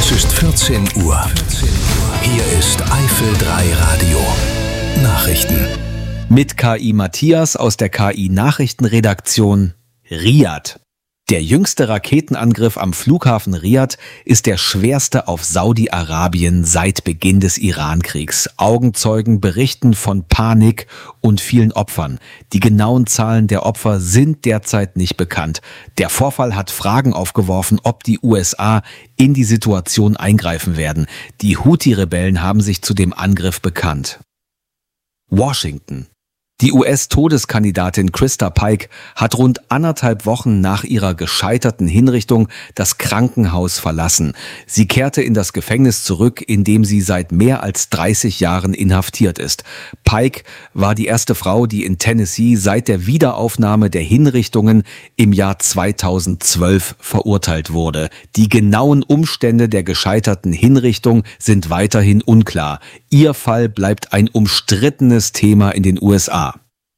Es ist 14 Uhr. Hier ist Eifel 3 Radio. Nachrichten. Mit KI Matthias aus der KI Nachrichtenredaktion. Riad. Der jüngste Raketenangriff am Flughafen Riad ist der schwerste auf Saudi-Arabien seit Beginn des Iran-Kriegs. Augenzeugen berichten von Panik und vielen Opfern. Die genauen Zahlen der Opfer sind derzeit nicht bekannt. Der Vorfall hat Fragen aufgeworfen, ob die USA in die Situation eingreifen werden. Die Houthi-Rebellen haben sich zu dem Angriff bekannt. Washington. Die US-Todeskandidatin Christa Pike hat rund 1,5 Wochen nach ihrer gescheiterten Hinrichtung das Krankenhaus verlassen. Sie kehrte in das Gefängnis zurück, in dem sie seit mehr als 30 Jahren inhaftiert ist. Pike war die erste Frau, die in Tennessee seit der Wiederaufnahme der Hinrichtungen im Jahr 2012 verurteilt wurde. Die genauen Umstände der gescheiterten Hinrichtung sind weiterhin unklar. Ihr Fall bleibt ein umstrittenes Thema in den USA.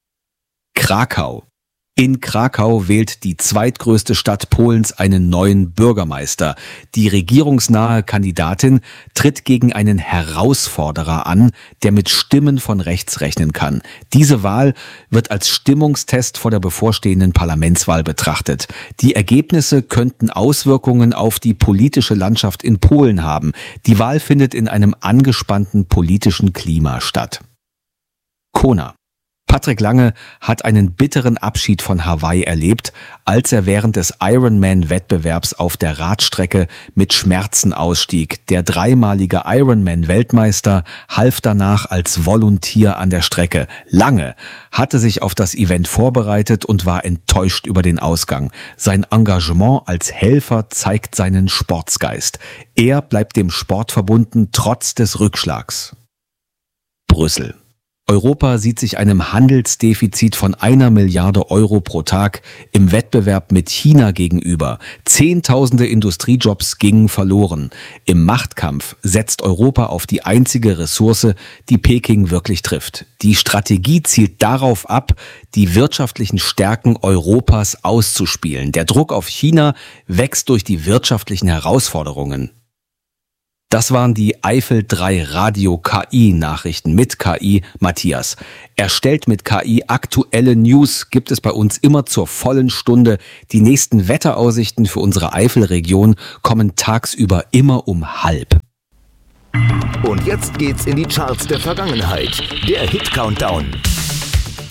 Krakau. In Krakau wählt die zweitgrößte Stadt Polens einen neuen Bürgermeister. Die regierungsnahe Kandidatin tritt gegen einen Herausforderer an, der mit Stimmen von rechts rechnen kann. Diese Wahl wird als Stimmungstest vor der bevorstehenden Parlamentswahl betrachtet. Die Ergebnisse könnten Auswirkungen auf die politische Landschaft in Polen haben. Die Wahl findet in einem angespannten politischen Klima statt. Kona. Patrick Lange hat einen bitteren Abschied von Hawaii erlebt, als er während des Ironman-Wettbewerbs auf der Radstrecke mit Schmerzen ausstieg. Der dreimalige Ironman-Weltmeister half danach als Volontär an der Strecke. Lange hatte sich auf das Event vorbereitet und war enttäuscht über den Ausgang. Sein Engagement als Helfer zeigt seinen Sportsgeist. Er bleibt dem Sport verbunden, trotz des Rückschlags. Brüssel. Europa sieht sich einem Handelsdefizit von 1 Milliarde Euro pro Tag im Wettbewerb mit China gegenüber. Zehntausende Industriejobs gingen verloren. Im Machtkampf setzt Europa auf die einzige Ressource, die Peking wirklich trifft. Die Strategie zielt darauf ab, die wirtschaftlichen Stärken Europas auszuspielen. Der Druck auf China wächst durch die wirtschaftlichen Herausforderungen. Das waren die Eifel 3 Radio KI Nachrichten mit KI Matthias. Erstellt mit KI aktuelle News gibt es bei uns immer zur vollen Stunde. Die nächsten Wetteraussichten für unsere Eifelregion kommen tagsüber immer um 12:30. Und jetzt geht's in die Charts der Vergangenheit. Der Hit-Countdown.